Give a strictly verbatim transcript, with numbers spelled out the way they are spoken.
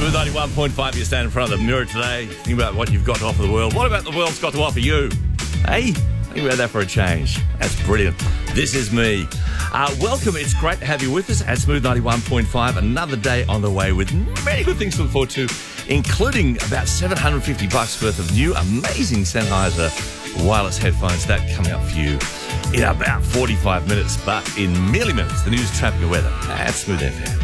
Smooth ninety-one point five, you stand in front of the mirror today. Think about what you've got to offer the world. What about the world's got to offer you? Hey, think about that for a change. That's brilliant. This is me. Uh, welcome. It's great to have you with us at Smooth ninety-one point five. Another day on the way with many good things to look forward to, including about seven hundred fifty bucks worth of new amazing Sennheiser wireless headphones. That coming up for you in about forty-five minutes. But in merely minutes, the news, traffic and weather at Smooth F M.